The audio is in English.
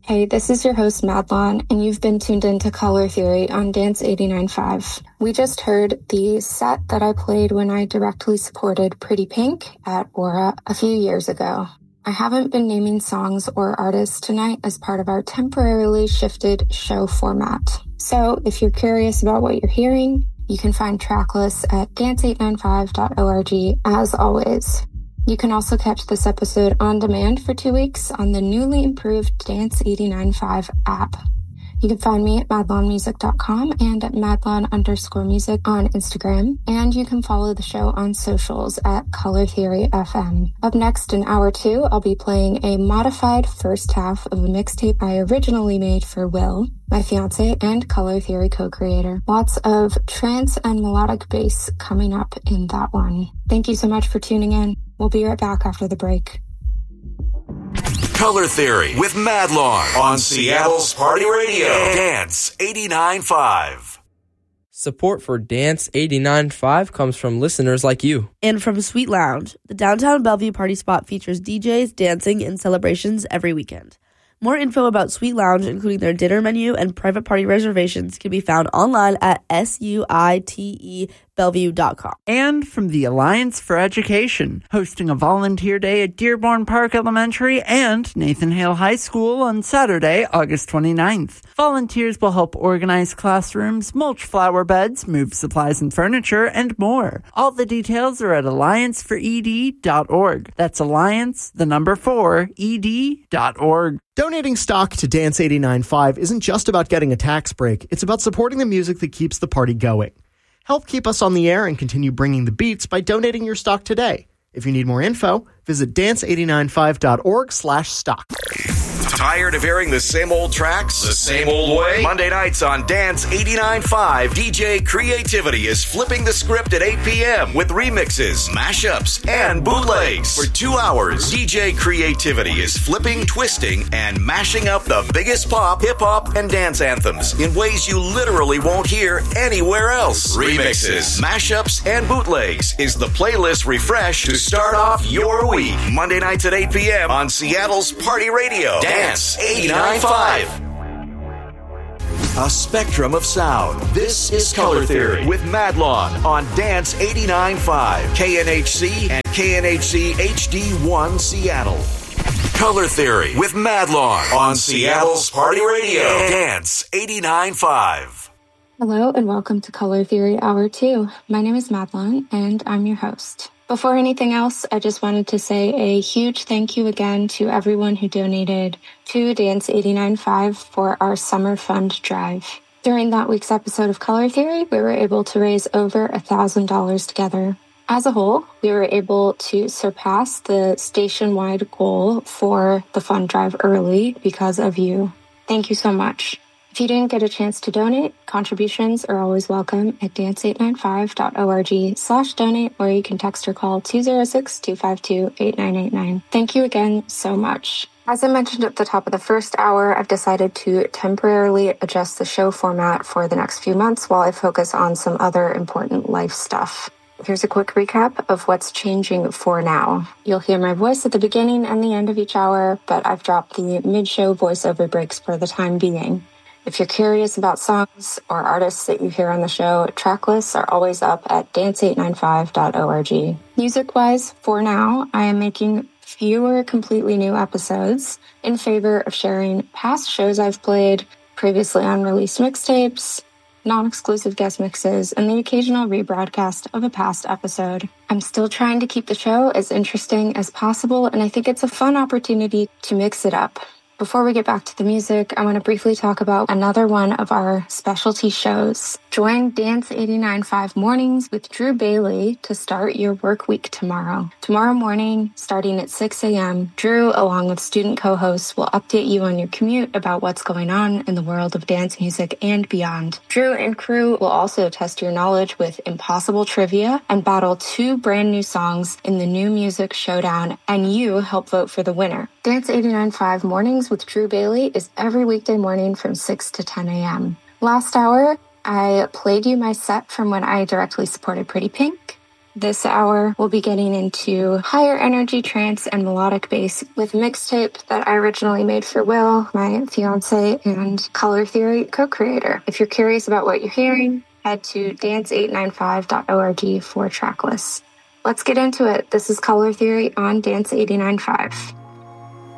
Hey, this is your host, Madlon, and you've been tuned into Color Theory on Dance 89.5. We just heard the set that I played when I directly supported Pretty Pink at Aura a few years ago. I haven't been naming songs or artists tonight as part of our temporarily shifted show format. So if you're curious about what you're hearing, you can find track lists at dance895.org as always. You can also catch this episode on demand for 2 weeks on the newly improved Dance 89.5 app. You can find me at madlonmusic.com and at madlon_music on Instagram. And you can follow the show on socials at Color Theory FM. Up next in hour 2, I'll be playing a modified first half of a mixtape I originally made for Will, my fiance and Color Theory co-creator. Lots of trance and melodic bass coming up in that one. Thank you so much for tuning in. We'll be right back after the break. Color Theory with Madlon on Seattle's Party Radio. Dance 89.5. Support for Dance 89.5 comes from listeners like you. And from Sweet Lounge. The downtown Bellevue party spot features DJs, dancing, and celebrations every weekend. More info about Sweet Lounge, including their dinner menu and private party reservations, can be found online at suitebellevue.com. And from the Alliance for Education, hosting a volunteer day at Dearborn Park Elementary and Nathan Hale High School on Saturday, August 29th. Volunteers will help organize classrooms, mulch flower beds, move supplies and furniture, and more. All the details are at alliancefored.org. That's alliance4ed.org. Donating stock to Dance 89.5 isn't just about getting a tax break. It's about supporting the music that keeps the party going. Help keep us on the air and continue bringing the beats by donating your stock today. If you need more info, visit dance895.org/stock. Tired of hearing the same old tracks, the same old way? Monday nights on Dance 89.5, DJ Creativity is flipping the script at 8 p.m. with remixes, mashups, and bootlegs. For 2 hours, DJ Creativity is flipping, twisting, and mashing up the biggest pop, hip-hop, and dance anthems in ways you literally won't hear anywhere else. Remixes, mashups, and bootlegs is the playlist refresh to start off your week. Monday nights at 8 p.m. on Seattle's Party Radio. Dance 89.5. A spectrum of sound. This is Color Theory with Madlon on Dance 89.5, KNHC and KNHC HD1 Seattle. Color Theory with Madlon on Seattle's Party Radio. Dance 89.5. Hello and welcome to Color Theory Hour 2. My name is Madlon and I'm your host. Before anything else, I just wanted to say a huge thank you again to everyone who donated to Dance 89.5 for our summer fund drive. During that week's episode of Color Theory, we were able to raise over $1,000 together. As a whole, we were able to surpass the station-wide goal for the fund drive early because of you. Thank you so much. If you didn't get a chance to donate, contributions are always welcome at dance895.org/donate, or you can text or call 206-252-8989. Thank you again so much. As I mentioned at the top of the first hour, I've decided to temporarily adjust the show format for the next few months while I focus on some other important life stuff. Here's a quick recap of what's changing for now. You'll hear my voice at the beginning and the end of each hour, but I've dropped the mid-show voiceover breaks for the time being. If you're curious about songs or artists that you hear on the show, track lists are always up at dance895.org. Music-wise, for now, I am making fewer completely new episodes in favor of sharing past shows I've played, previously unreleased mixtapes, non-exclusive guest mixes, and the occasional rebroadcast of a past episode. I'm still trying to keep the show as interesting as possible, and I think it's a fun opportunity to mix it up. Before we get back to the music, I want to briefly talk about another one of our specialty shows. Join Dance 89.5 Mornings with Drew Bailey to start your work week tomorrow. Tomorrow morning, starting at 6 a.m., Drew, along with student co-hosts, will update you on your commute about what's going on in the world of dance music and beyond. Drew and crew will also test your knowledge with impossible trivia and battle 2 brand new songs in the New Music Showdown, and you help vote for the winner. Dance 89.5 Mornings with Drew Bailey is every weekday morning from 6 to 10 a.m. Last hour, I played you my set from when I directly supported Pretty Pink. This hour, we'll be getting into higher energy trance and melodic bass with a mixtape that I originally made for Will, my fiance and Color Theory co-creator. If you're curious about what you're hearing, head to dance895.org for track lists. Let's get into it. This is Color Theory on Dance 89.5.